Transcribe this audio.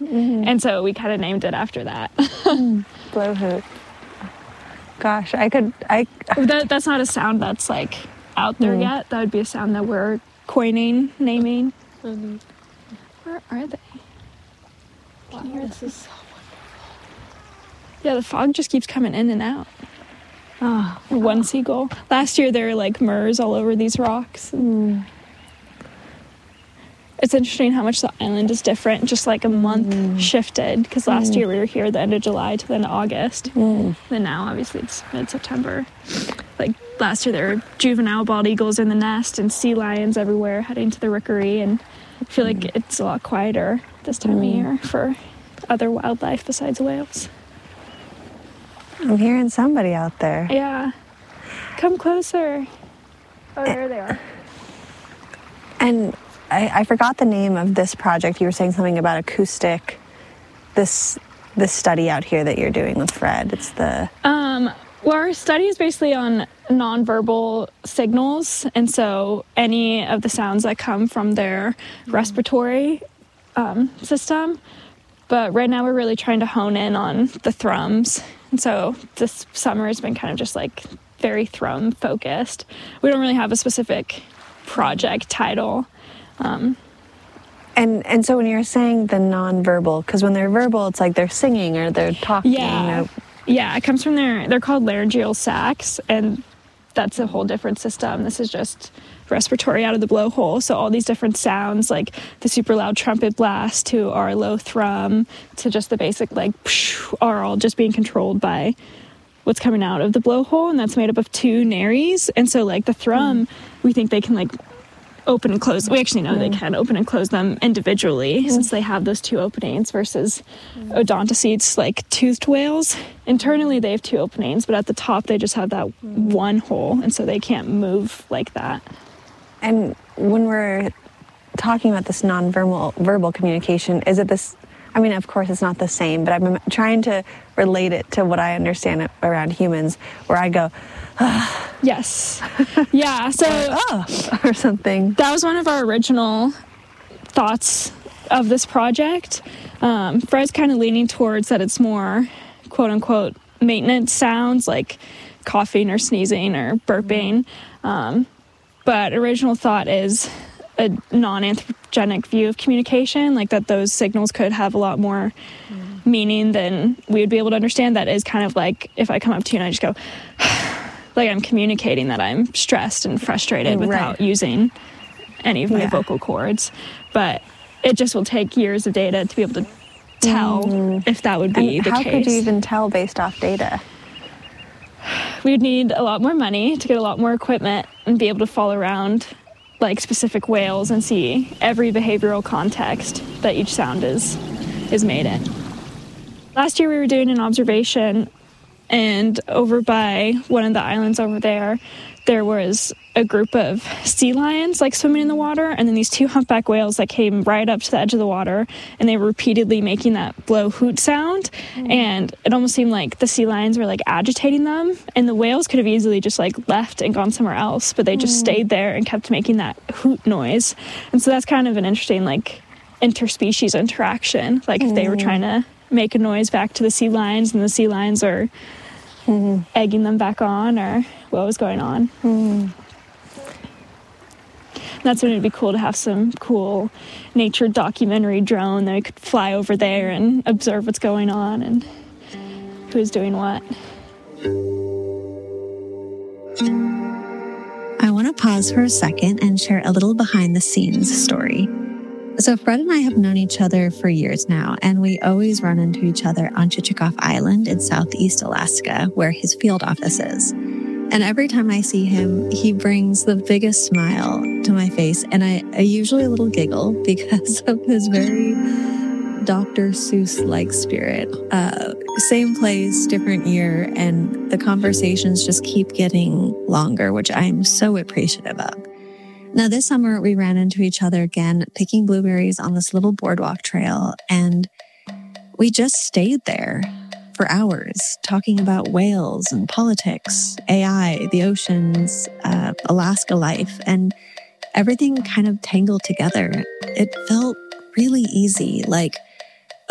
And so we kind of named it after that. Blowhoot. Gosh, That's not a sound that's like out there yet. That would be a sound that we're coining, naming. Where are they? Wow, this is so wonderful. Yeah, the fog just keeps coming in and out. Oh, One seagull. Last year there were like murres all over these rocks. It's interesting how much the island is different. Just like a month shifted, because last year we were here the end of July to the end of August. Then now obviously it's mid-September. Like last year there were juvenile bald eagles in the nest and sea lions everywhere heading to the rookery, and I feel like it's a lot quieter this time of year for other wildlife besides whales. I'm hearing somebody out there. Yeah. Come closer. Oh, there they are. And I forgot the name of this project. You were saying something about acoustic. This study out here that you're doing with Fred. It's the... Well, our study is basically on nonverbal signals, and so any of the sounds that come from their respiratory system. But right now we're really trying to hone in on the thrums. And so this summer has been kind of just like very thrum focused. We don't really have a specific project title. And so when you're saying the nonverbal, because when they're verbal, it's like they're singing or they're talking. Yeah. Yeah, it comes from they're called laryngeal sacs, and that's a whole different system. This is just respiratory out of the blowhole. So all these different sounds, like the super loud trumpet blast to our low thrum to just the basic like psh, are all just being controlled by what's coming out of the blowhole, and that's made up of two nares. And so like the thrum, we think they can like open and close. We actually know they can open and close them individually since they have those two openings, versus odontocetes like toothed whales. Internally they have two openings, but at the top they just have that one hole, and so they can't move like that. And when we're talking about this verbal communication, is it this... I mean, of course, it's not the same, but I'm trying to relate it to what I understand around humans, where I go, yes. Yeah, so... or something. That was one of our original thoughts of this project. Fred's kind of leaning towards that it's more, quote-unquote, maintenance sounds, like coughing or sneezing or burping. But original thought is a non-anthropogenic view of communication, like that those signals could have a lot more meaning than we would be able to understand. That is kind of like if I come up to you and I just go, like I'm communicating that I'm stressed and frustrated without using any of my vocal cords. But it just will take years of data to be able to tell if that would be the case. How could you even tell based off data? We'd need a lot more money to get a lot more equipment and be able to follow around like specific whales and see every behavioral context that each sound is made in. Last year we were doing an observation, and over by one of the islands over there was a group of sea lions like swimming in the water, and then these two humpback whales that came right up to the edge of the water, and they were repeatedly making that blow hoot sound. And it almost seemed like the sea lions were like agitating them, and the whales could have easily just like left and gone somewhere else, but they just stayed there and kept making that hoot noise. And so that's kind of an interesting like interspecies interaction, like if they were trying to make a noise back to the sea lions and the sea lions are egging them back on, or what was going on. That's when it'd be cool to have some cool nature documentary drone that we could fly over there and observe what's going on and who's doing what. I want to pause for a second and share a little behind the scenes story. So Fred and I have known each other for years now, and we always run into each other on Chichikov Island in Southeast Alaska, where his field office is. And every time I see him, he brings the biggest smile to my face, and I usually a little giggle because of his very Dr. Seuss-like spirit. Same place, different year, and the conversations just keep getting longer, which I'm so appreciative of. Now, this summer, we ran into each other again, picking blueberries on this little boardwalk trail, and we just stayed there for hours, talking about whales and politics, AI, the oceans, Alaska life, and everything kind of tangled together. It felt really easy, like